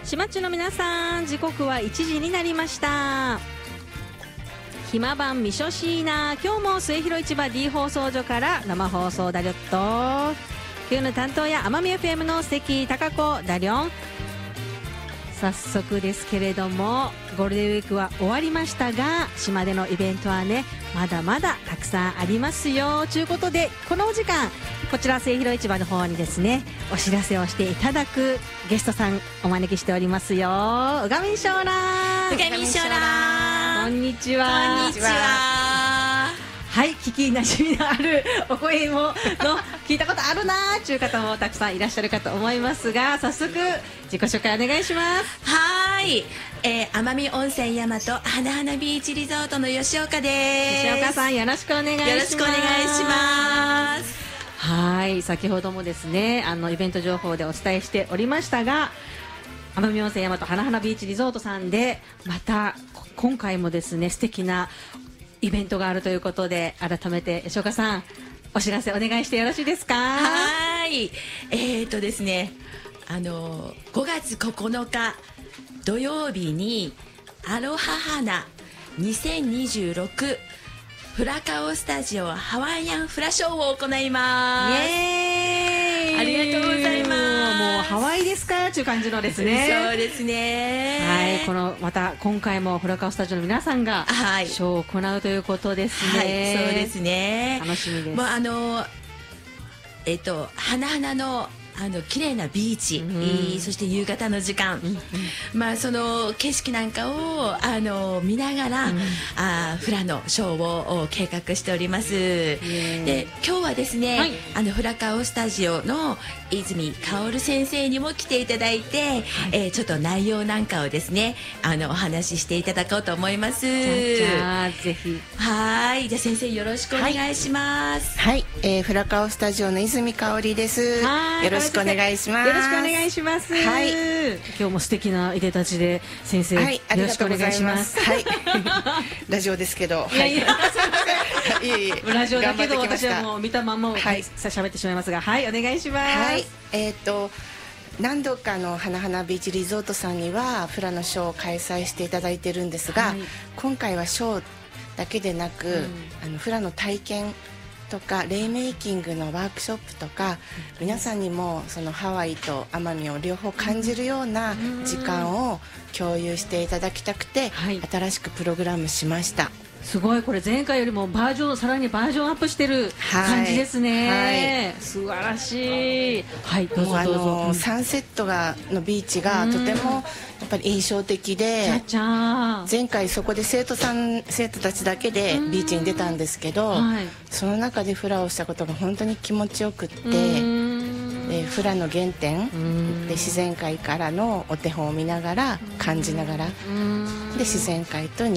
島中の皆さん、時刻は1時になりました。暇版みしょしーな。今日も末広市場 D 放送所から生放送だりょっと。今日の担当や奄美 FM の関貴子だりょん。早速ですけれども、ゴールデンウィークは終わりましたが、島でのイベントはね、まだまだたくさんありますよということで、このお時間こちら末広市場の方にですね、お知らせをしていただくゲストさんお招きしておりますよ。うがみんしょうら、 うがみんしょうら、 こんにちは。 こんにちは。 はい、聞きなじみのあるお声もの聞いたことあるなーという方もたくさんいらっしゃるかと思いますが、早速自己紹介お願いします。 はい、奄美温泉大和花々ビーチリゾートの吉岡です。 吉岡さん、よろしくお願いします。 よろしくお願いします。 はい、先ほどもですね、イベント情報でお伝えしておりましたが、奄美温泉大和花々ビーチリゾートさんでまた今回もですね、素敵なイベントがあるということで、改めて吉岡さんお知らせお願いしてよろしいですか。 はい、ですね、5月9日土曜日にアロハ花2026フラカオスタジオハワイアンフラショーを行います。 イエーイ、 ありがとうございます。 もうハワイですかという感じのですね。 そうですね。 はい、また今回もフラカオスタジオの皆さんがショーを行うということですね。 はい、そうですね。 楽しみです。 もう花々の綺麗なビーチ、そして夕方の時間、その景色なんかを見ながら、フラのショーを計画しております。で、今日はですね、フラカオスタジオの泉薫先生にも来ていただいて、ちょっと内容なんかをですね、お話ししていただこうと思います。 じゃあぜひ。 はい、じゃあ先生よろしくお願いします。 はい、フラカオスタジオの泉香織です。よろしくお願いします。 よろしくお願いします。はい、今日も素敵ないでたちで先生、よろしくお願いします。 はい、ラジオですけど、 ラジオだけど私はもう見たまま喋ってしまいますが、はい、お願いします。はい、 何度かの花々ビーチリゾートさんにはフラのショーを開催していただいてるんですが、今回はショーだけでなく、フラの体験とかレイメイキングのワークショップとか、皆さんにもそのハワイと奄美を両方感じるような時間を共有していただきたくて、新しくプログラムしました。 すごい、これ前回よりもさらにバージョンアップしてる感じですね。素晴らしい。はい、どうぞどうぞ。 サンセットのビーチがとてもやっぱり印象的で、前回そこで生徒たちだけでビーチに出たんですけど、その中でフラをしたことが本当に気持ちよくって、フラの原点で自然界からのお手本を見ながら感じながら、で自然界と